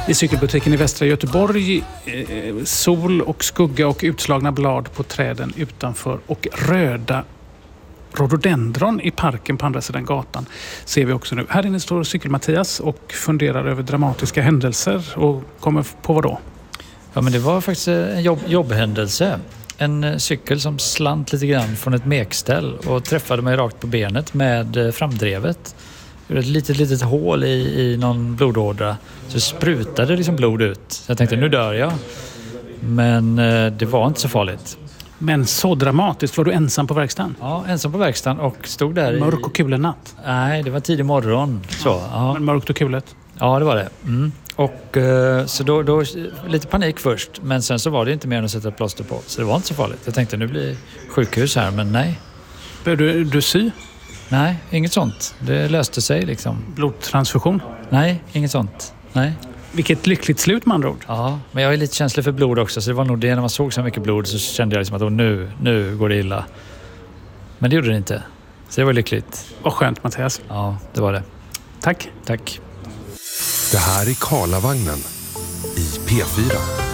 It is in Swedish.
I cykelbutiken i Västra Göteborg, sol och skugga och utslagna blad på träden utanför och röda rhododendron i parken på andra sidan gatan ser vi också nu. Här inne står Cykel-Mattias och funderar över dramatiska händelser och kommer på vad då? Ja, men det var faktiskt en jobbhändelse. En cykel som slant lite grann från ett mekställ och träffade mig rakt på benet med framdrevet. Ett litet hål i någon blodådra. Så det sprutade liksom blod ut. Så jag tänkte, nu dör jag. Men det var inte så farligt. Men så dramatiskt, var du ensam på verkstaden? Ja, ensam på verkstaden och stod där mörk och kulen natt? Nej, det var tidig morgon. Så, ja. Men mörkt och kulet? Ja, det var det. Mm. Och så då lite panik först. Men sen så var det inte mer än att sätta ett plåster på. Så det var inte så farligt. Jag tänkte, nu blir sjukhus här, men nej. Behövde du sy? Nej, inget sånt. Det löste sig liksom. Blodtransfusion? Nej, inget sånt. Nej. Vilket lyckligt slut med andra ord. Ja, men jag är lite känslig för blod också. Så det var nog det, när man såg så mycket blod så kände jag liksom att nu går det illa. Men det gjorde det inte. Så det var lyckligt. Vad skönt, Mattias. Ja, det var det. Tack. Tack. Det här är Karlavagnen i P4.